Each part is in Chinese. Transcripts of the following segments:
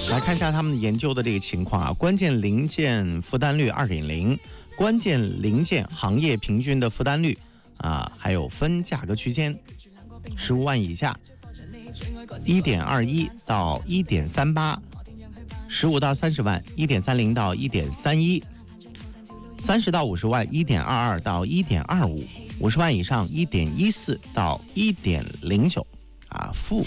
来看一下他们研究的这个情况啊，关键零件负担率 2.0， 关键零件行业平均的负担率啊，还有分价格区间，15万以下 1.21 到 1.38， 15到30万 1.30 到 1.31， 30到50万 1.22 到 1.25， 50万以上 1.14 到 1.09啊，负。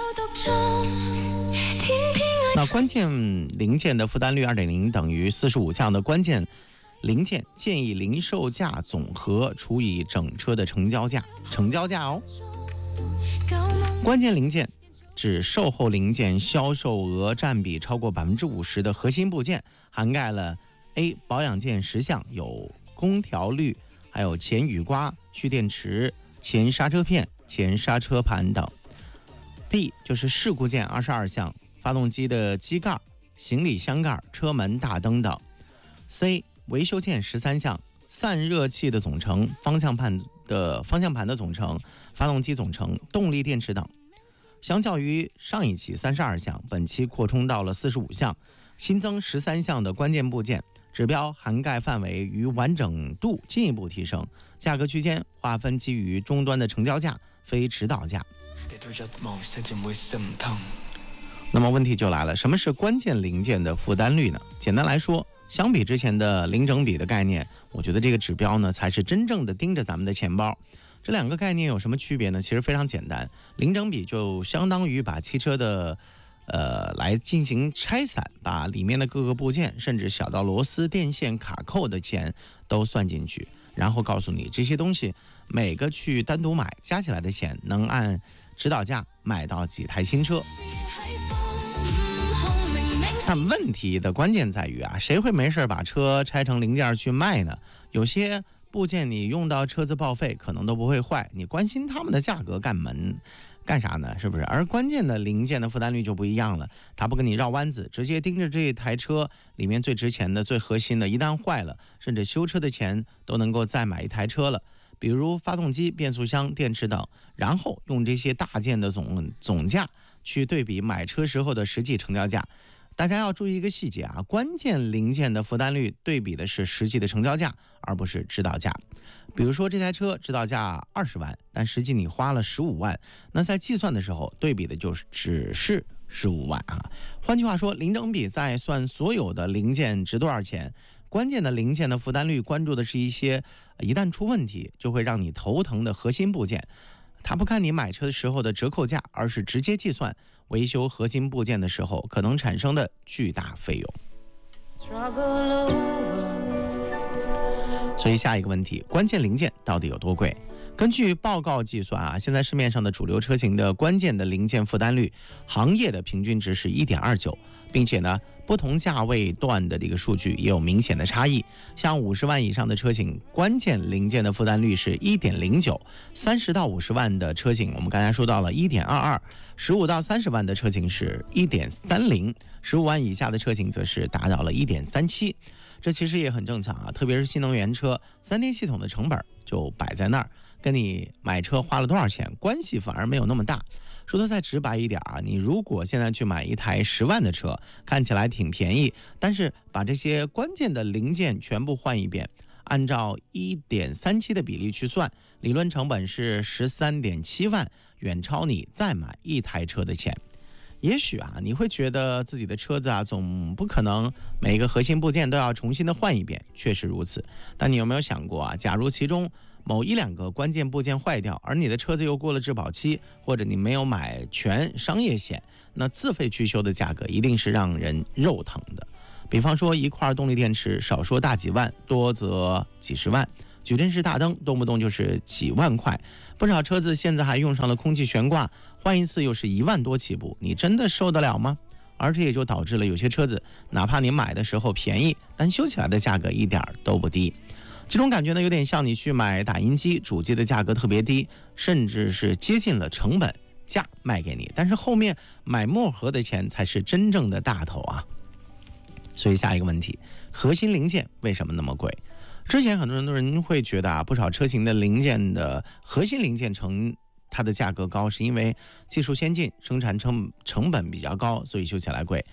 那关键零件的负担率 2.0 等于45项的关键零件建议零售价总和除以整车的成交价哦。关键零件指售后零件销售额占比超过 50% 的核心部件，涵盖了 A 保养件10项，有空调滤，还有前雨刮、蓄电池、前刹车片、前刹车盘等。 B 就是事故件22项，发动机的机盖、行李箱盖、车门、大灯等。 C 维修件13项，散热器的总成、方向盘的总成、发动机总成、动力电池等。相较于上一期32项，本期扩充到了45项，新增13项的关键部件，指标涵盖范围与完整度进一步提升，价格区间划分基于终端的成交价，非指导价。那么问题就来了，什么是关键零件的负担率呢？简单来说，相比之前的零整比的概念，我觉得这个指标呢才是真正的盯着咱们的钱包。这两个概念有什么区别呢？其实非常简单，零整比就相当于把汽车的来进行拆散，把里面的各个部件，甚至小到螺丝、电线、卡扣的钱都算进去，然后告诉你这些东西每个去单独买，加起来的钱能按指导价买到几台新车。但问题的关键在于啊，谁会没事把车拆成零件去卖呢？有些部件你用到车子报废可能都不会坏，你关心他们的价格干啥呢？是不是？而关键的零件的负担率就不一样了，他不跟你绕弯子，直接盯着这台车里面最值钱的、最核心的，一旦坏了，甚至修车的钱都能够再买一台车了。比如发动机、变速箱、电池等，然后用这些大件的总价去对比买车时候的实际成交价。大家要注意一个细节啊，关键零件的负担率对比的是实际的成交价，而不是指导价。比如说这台车指导价20万，但实际你花了15万，那在计算的时候对比的就是只是15万啊。换句话说，零整比在算所有的零件值多少钱，关键的零件的负担率关注的是一些一旦出问题就会让你头疼的核心部件。他不看你买车的时候的折扣价，而是直接计算维修核心部件的时候可能产生的巨大费用。所以下一个问题，关键零件到底有多贵？根据报告计算啊，现在市面上的主流车型的关键的零件负担率，行业的平均值是 1.29， 并且呢，不同价位段的这个数据也有明显的差异。像50万以上的车型，关键零件的负担率是 1.09， 30到50万的车型，我们刚才说到了 1.22， 15到30万的车型是 1.30， 15万以下的车型则是达到了 1.37。这其实也很正常啊，特别是新能源车，3电系统的成本就摆在那儿，跟你买车花了多少钱关系反而没有那么大。说的再直白一点啊，你如果现在去买一台10万的车，看起来挺便宜，但是把这些关键的零件全部换一遍，按照 1.37 的比例去算，理论成本是 13.7 万，远超你再买一台车的钱。也许啊，你会觉得自己的车子啊，总不可能每一个核心部件都要重新的换一遍，确实如此。但你有没有想过啊，假如其中某1、2个关键部件坏掉，而你的车子又过了质保期，或者你没有买全商业险，那自费去修的价格一定是让人肉疼的。比方说一块动力电池，少说大几万，多则几十万。矩阵式大灯动不动就是几万块，不少车子现在还用上了空气悬挂，换一次又是1万多起步，你真的受得了吗？而这也就导致了有些车子哪怕你买的时候便宜，但修起来的价格一点都不低。这种感觉呢，有点像你去买打印机，主机的价格特别低，甚至是接近了成本价卖给你，但是后面买墨盒的钱才是真正的大头啊。所以下一个问题，核心零件为什么那么贵？之前很多人会觉得啊，不少车型的零件的核心零件它的价格高，是因为技术先进，生产成本比较高，所以修起来贵。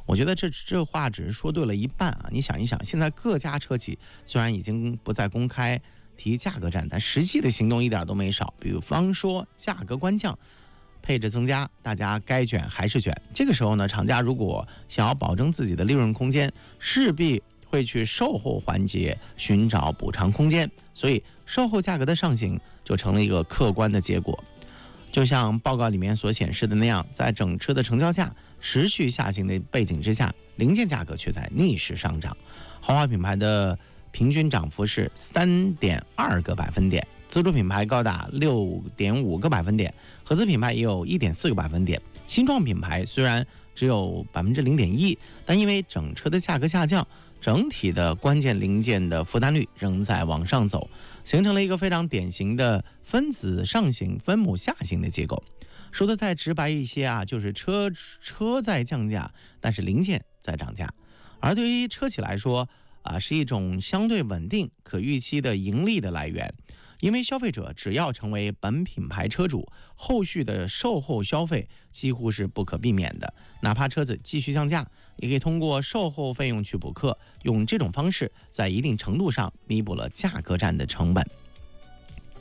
我觉得这话只是说对了一半啊！你想一想，现在各家车企虽然已经不再公开提价格战，但实际的行动一点都没少。比方说价格官降，配置增加，大家该卷还是卷。这个时候呢，厂家如果想要保证自己的利润空间，势必会去售后环节寻找补偿空间，所以售后价格的上行就成了一个客观的结果。就像报告里面所显示的那样，在整车的成交价持续下行的背景之下，零件价格却在逆势上涨。豪华品牌的平均涨幅是3.2个百分点，自主品牌高达6.5个百分点，合资品牌也有1.4个百分点。新创品牌虽然只有0.1%，但因为整车的价格下降，整体的关键零件的负担率仍在往上走，形成了一个非常典型的分子上行、分母下行的结构。说的再直白一些啊，就是车在降价，但是零件在涨价。而对于车企来说是一种相对稳定、可预期的盈利的来源。因为消费者只要成为本品牌车主，后续的售后消费几乎是不可避免的，哪怕车子继续降价，也可以通过售后费用去补课，用这种方式在一定程度上弥补了价格战的成本。